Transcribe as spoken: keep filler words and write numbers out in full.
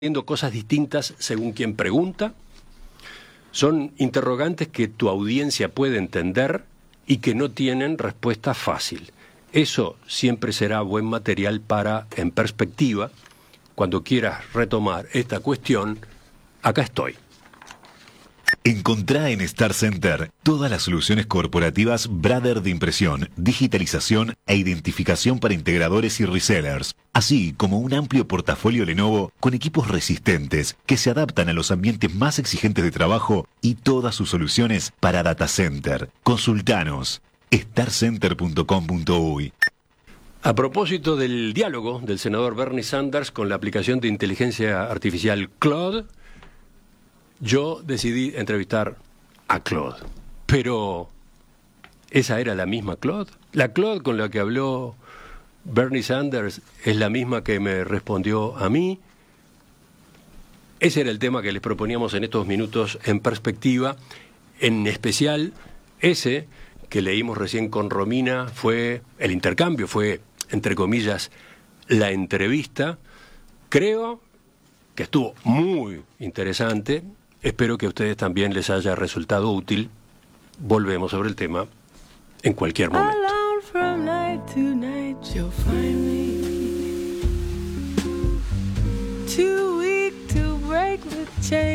Haciendo cosas distintas según quien pregunta. Son interrogantes que tu audiencia puede entender y que no tienen respuesta fácil. Eso siempre será buen material para, en perspectiva, cuando quieras retomar esta cuestión, acá estoy. Encontrá en Star Center todas las soluciones corporativas Brother de impresión, digitalización e identificación para integradores y resellers, así como un amplio portafolio Lenovo con equipos resistentes que se adaptan a los ambientes más exigentes de trabajo y todas sus soluciones para data center. Consultanos star center punto com punto uy. A propósito del diálogo del senador Bernie Sanders con la aplicación de inteligencia artificial Claude, yo decidí entrevistar a Claude. Pero, ¿esa era la misma Claude? ¿La Claude con la que habló Bernie Sanders es la misma que me respondió a mí? Ese era el tema que les proponíamos en estos minutos en perspectiva. En especial, ese que leímos recién con Romina fue el intercambio, fue, entre comillas, la entrevista. Creo que estuvo muy interesante. Espero que a ustedes también les haya resultado útil. Volvemos sobre el tema en cualquier momento.